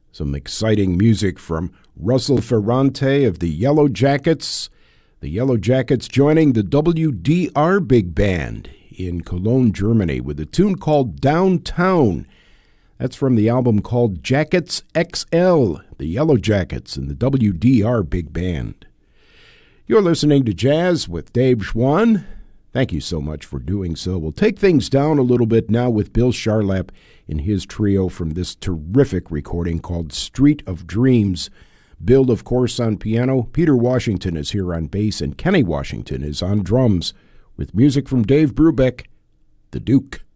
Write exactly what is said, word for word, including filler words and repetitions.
Some exciting music from Russell Ferrante of the Yellow Jackets. The Yellow Jackets joining the W D R Big Band in Cologne, Germany, with a tune called Downtown. That's from the album called Jackets X L, the Yellow Jackets and the W D R Big Band. You're listening to Jazz with Dave Schwann. Thank you so much for doing so. We'll take things down a little bit now with Bill Charlap in his trio from this terrific recording called Street of Dreams. Bill, of course, on piano. Peter Washington is here on bass, and Kenny Washington is on drums with music from Dave Brubeck, the Duke.